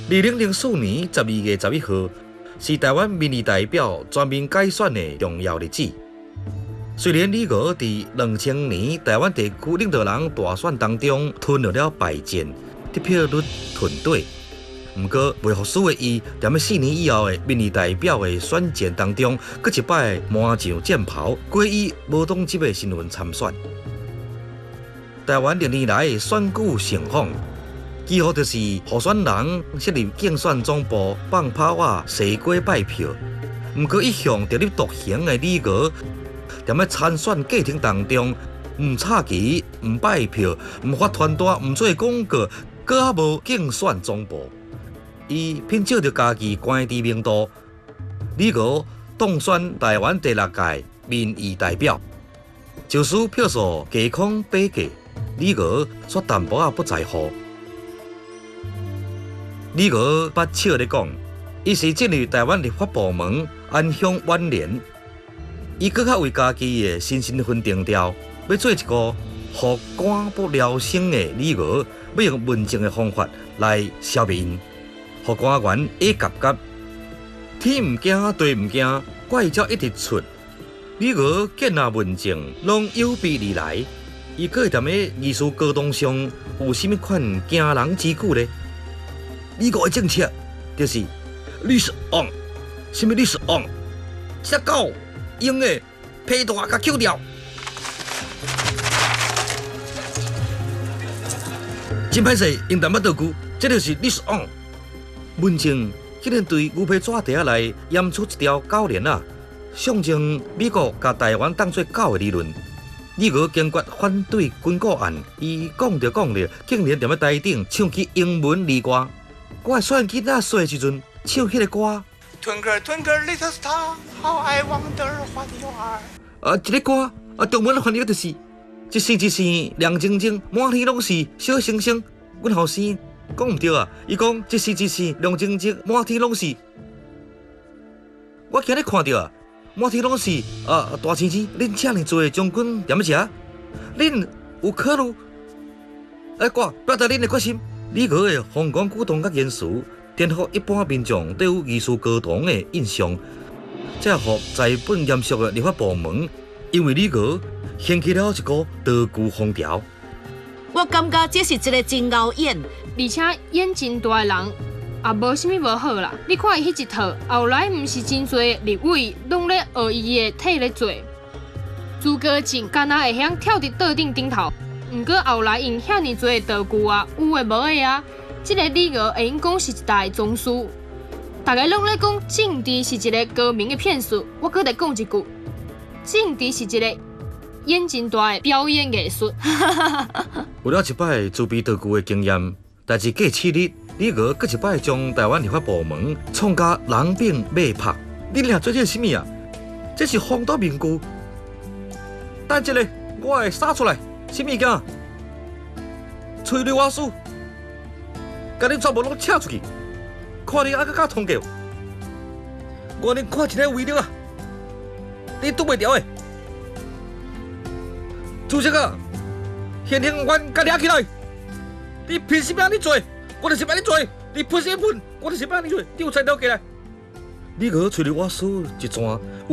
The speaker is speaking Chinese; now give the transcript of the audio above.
2004年12月11號是台灣民意代表全面改選的重要日子。雖然李娥在2000年台灣地區領導人大選當中吞落了敗戰，得票率退隊，不過未服輸的伊，在4年以後的民意代表的選戰當中，佫一擺滿上戰袍，改以無黨籍的身份參選。台灣歷年來的選舉盛況，幾乎就是候選人設立競選總部放炮啊、西瓜拜票。不過一向特立獨行的李娥，在參選過程當中，唔插旗、唔拜票、唔發傳單、唔做廣告，佫還無競選總部。伊憑借着家己高知名度，李娥當選台灣第6屆民意代表，就使票數隔空比價，李娥卻淡薄仔不在乎。李娥捌笑咧講，伊是進入台灣立法部門安享晚年，伊佫較為家己的新身份定調，要做一個互官不聊生的李娥，要用文靜的方法來消滅因。互官員會夾夾，天唔驚地唔驚，怪招一直出。李娥見啊文靜，攏有備而來。伊佫會踮咧藝術高度上有甚物款驚人之舉呢？李娥的政策就是你是王，什麼你是王？只狗用的皮帶甲揪掉，真歹勢用淡薄道具，這就是你是王。文靜竟然對牛皮紙袋內驗出一條狗鏈啊，象徵美國甲台灣當作狗的理論。李娥堅決反對軍購案，伊講着，竟然踮咧台頂唱起英文兒歌。我選囡仔細時陣唱迄個歌。 Twinkle twinkle little star, how I wonder what you are。 這個歌中文翻譯就是一星一星亮晶晶，滿天攏是小星星。阮後生講唔對啊，伊講一星一星亮晶晶，滿天攏是。我今日看到啊，滿天攏是大青青，恁這麼多將軍踮咧食，恁有考慮我表達恁的決心。李娥的風光舉動甲言辭，顛覆一般民眾對有藝術高堂的印象，這互在本嚴肅的立法部門，因為李娥掀起了一個道具風潮。 我感覺這是一個真牛演， 而且演真大的人也無啥物無好啦。你看伊迄一套，後來毋是真濟立委攏咧學伊的體咧做，朱家靖敢若會曉跳佇桌頂頭。毋過後來用遐尼濟道具啊，有誒無誒啊，即個李娥會用講是一代宗師。大家攏咧講政治是一個高明誒騙術，我閣來講一句，政治是一個演真大誒表演藝術。 有了一擺自備道具誒經驗，但是過7日，李娥閣一擺將台灣立法部門創甲人柄馬拍。你倆做這是啥物啊？這是風度名句。等一下，我會殺出來。什麼物件？催淚瓦斯，甲恁全部攏扯出去，看你還閣較通過。我恁看一個威力啊，你擋袂牢的。主席啊，現行員甲抓起來！你憑什麼安尼做？我就是要你做。你噴什麼噴？我就是要你做。你有才了過來。你個催淚瓦斯一轉。